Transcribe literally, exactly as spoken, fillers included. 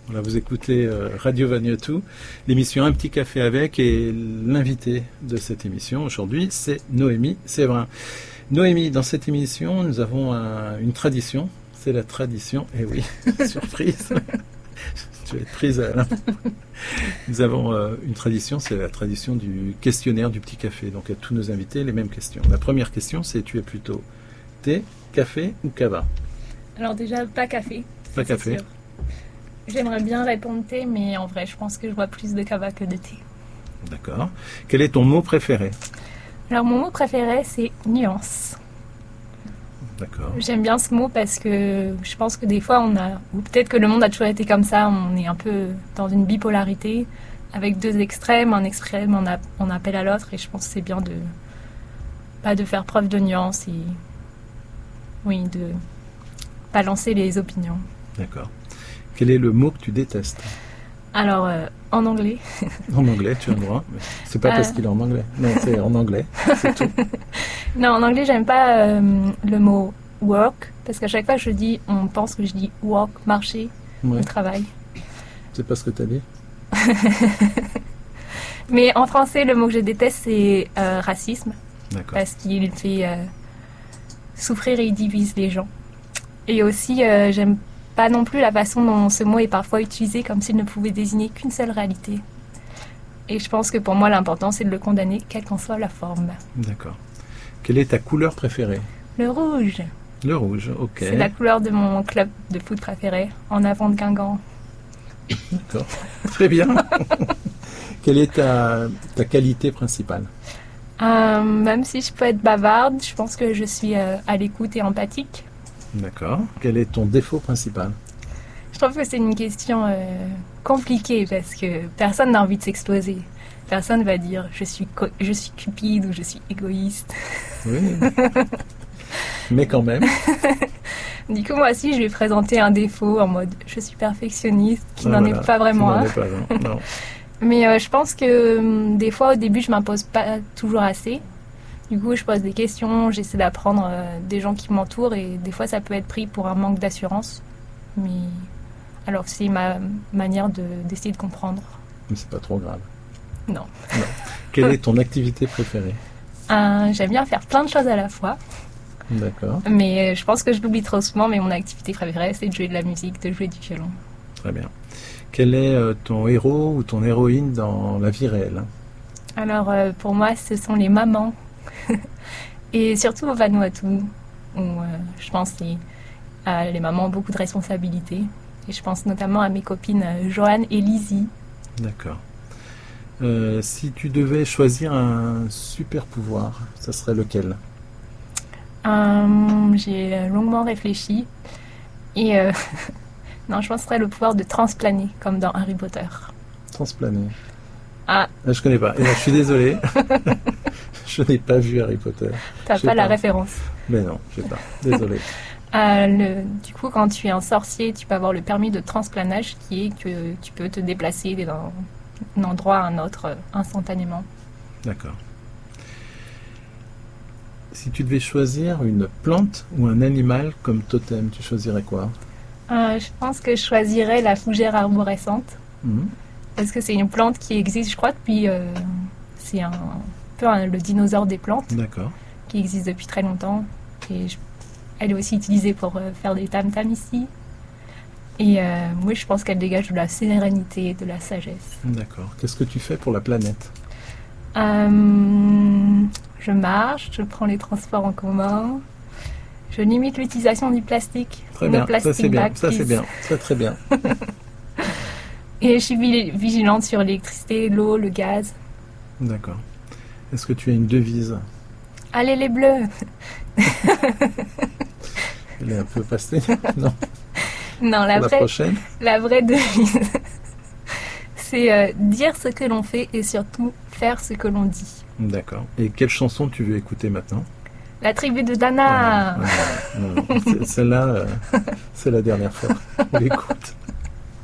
Voilà, vous écoutez euh, Radio Vanuatu, l'émission Un petit café avec, et l'invité de cette émission aujourd'hui, c'est Noémie Séverin. Noémie, dans cette émission, nous avons un, une tradition, c'est la tradition, et eh oui, surprise, tu vas être prise à la... Nous avons euh, une tradition, c'est la tradition du questionnaire du petit café, donc à tous nos invités, les mêmes questions. La première question, c'est tu es plutôt thé, café ou cava? Alors déjà, pas café. Pas café. Sûr. J'aimerais bien répondre thé, mais en vrai, je pense que je bois plus de cava que de thé. D'accord. Quel est ton mot préféré? Alors, mon mot préféré, c'est nuance. D'accord. J'aime bien ce mot parce que je pense que des fois, on a, ou peut-être que le monde a toujours été comme ça, on est un peu dans une bipolarité, avec deux extrêmes, un extrême, on, a, on appelle à l'autre, et je pense que c'est bien de, pas de faire preuve de nuance et, oui, de balancer les opinions. D'accord. Quel est le mot que tu détestes? Alors, euh, en anglais. En anglais, tu as le droit. C'est pas euh... parce qu'il est en anglais. Non, c'est en anglais, c'est tout. Non, en anglais, j'aime pas euh, le mot work, parce qu'à chaque fois que je dis, on pense que je dis work, marcher, ouais. Ou travail. C'est pas ce que tu as dit? Mais en français, le mot que je déteste, c'est euh, racisme. D'accord. Parce qu'il fait euh, souffrir et il divise les gens. Et aussi, euh, j'aime pas non plus la façon dont ce mot est parfois utilisé comme s'il ne pouvait désigner qu'une seule réalité. Et je pense que pour moi, l'important, c'est de le condamner, quelle qu'en soit la forme. D'accord. Quelle est ta couleur préférée? Le rouge. Le rouge, ok. C'est la couleur de mon club de foot préféré, en avant de Guingamp. D'accord, très bien. Quelle est ta, ta qualité principale? euh, Même si je peux être bavarde, je pense que je suis euh, à l'écoute et empathique. D'accord. Quel est ton défaut principal? Je trouve que c'est une question euh, compliquée parce que personne n'a envie de s'exposer. Personne va dire je suis, co- je suis cupide ou je suis égoïste. Oui. Mais quand même. Du coup, moi aussi, je vais présenter un défaut en mode je suis perfectionniste, qui ah, n'en voilà. est pas vraiment un. Pas, non. Non. Mais euh, je pense que hum, des fois, au début, je m'impose pas toujours assez. Du coup, je pose des questions, j'essaie d'apprendre euh, des gens qui m'entourent et des fois, ça peut être pris pour un manque d'assurance. Mais alors, c'est ma manière de, d'essayer de comprendre. Mais c'est pas trop grave. Non. non. Quelle est ton activité préférée? euh, J'aime bien faire plein de choses à la fois. D'accord. Mais euh, je pense que je l'oublie trop souvent, mais mon activité préférée, c'est de jouer de la musique, de jouer du violon. Très bien. Quel est euh, ton héros ou ton héroïne dans la vie réelle? Alors, euh, pour moi, ce sont les mamans. Et surtout au Vanuatu, où euh, je pense que euh, les mamans ont beaucoup de responsabilités. Et je pense notamment à mes copines euh, Joanne et Lizzie. D'accord. Euh, si tu devais choisir un super pouvoir, ça serait lequel? euh, J'ai longuement réfléchi. Et euh, non, je pense que ce serait le pouvoir de transplaner, comme dans Harry Potter. Transplaner. Ah. Là, je connais pas. Et là, je suis désolé. Je n'ai pas vu Harry Potter. T'as pas, pas la référence. Mais non, je sais pas. Désolé. euh, le, du coup, quand tu es un sorcier, tu peux avoir le permis de transplanage qui est que tu peux te déplacer d'un endroit à un autre euh, instantanément. D'accord. Si tu devais choisir une plante ou un animal comme totem, tu choisirais quoi? euh, Je pense que je choisirais la fougère arborescente. Mmh. Parce que c'est une plante qui existe, je crois, depuis... Euh, c'est un... peu hein, le dinosaure des plantes. D'accord. Qui existe depuis très longtemps. Et je, elle est aussi utilisée pour euh, faire des tam-tams ici. Et euh, moi, je pense qu'elle dégage de la sérénité, de la sagesse. D'accord. Qu'est-ce que tu fais pour la planète? euh, Je marche, je prends les transports en commun. Je limite l'utilisation du plastique. Très bien, ça c'est bien, ça c'est bien, ça très bien. Et je suis vigilante sur l'électricité, l'eau, le gaz. D'accord. Est-ce que tu as une devise? Allez les bleus. Elle est un peu passée, non? Non, la Pour vraie, la prochaine. La vraie devise, c'est euh, dire ce que l'on fait et surtout faire ce que l'on dit. D'accord. Et quelle chanson tu veux écouter maintenant? La tribu de Dana. Ah, non, non, non. Celle-là, euh, c'est la dernière fois. On l'écoute.